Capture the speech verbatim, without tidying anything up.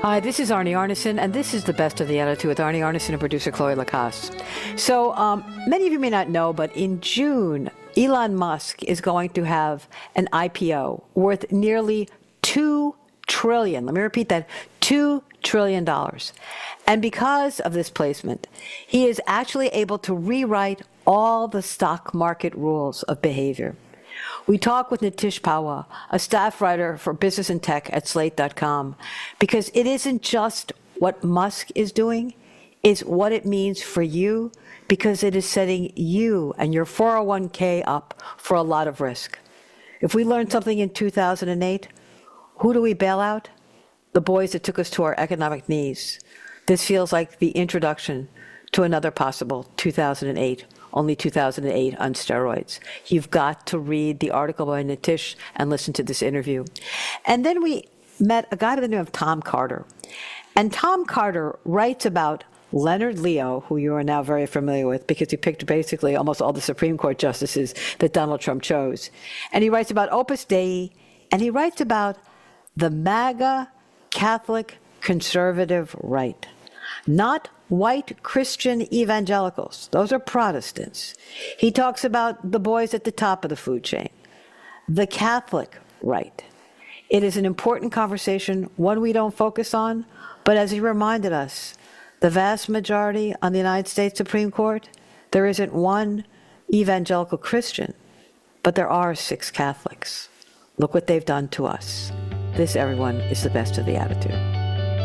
Hi, this is Arnie Arnesen, and this is the Best of the Attitude with Arnie Arnesen and producer Chloe Lacasse. So, um, many of you may not know, but in June, Elon Musk is going to have an I P O worth nearly two trillion dollars. Let me repeat that, two trillion dollars. And because of this placement, he is actually able to rewrite all the stock market rules of behavior. We talk with Nitish Pahwa, a staff writer for Business and Tech at Slate dot com, because it isn't just what Musk is doing, it's what it means for you, because it is setting you and your four oh one k up for a lot of risk. If we learned something in two thousand eight, who do we bail out? The boys that took us to our economic knees. This feels like the introduction to another possible two thousand eight. Only two thousand eight on steroids. You've got to read the article by Nitish and listen to this interview. And then we met a guy by the name of Tom Carter. And Tom Carter writes about Leonard Leo, who you are now very familiar with because he picked basically almost all the Supreme Court justices that Donald Trump chose. And he writes about Opus Dei, and he writes about the MAGA Catholic conservative right. Not white Christian evangelicals. Those are Protestants. He talks about the boys at the top of the food chain. The Catholic right. It is an important conversation, one we don't focus on, but as he reminded us, the vast majority on the United States Supreme Court, there isn't one evangelical Christian, but there are six Catholics. Look what they've done to us. This, everyone, is the Best of the Attitude.